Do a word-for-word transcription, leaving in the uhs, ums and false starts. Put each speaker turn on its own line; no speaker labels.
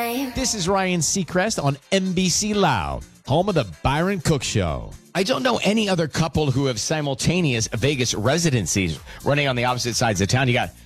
time.
This is Ryan Seacrest on N B C Loud, home of the Byron Cook Show. I don't know any other couple who have simultaneous Vegas residencies running on the opposite sides of town. You got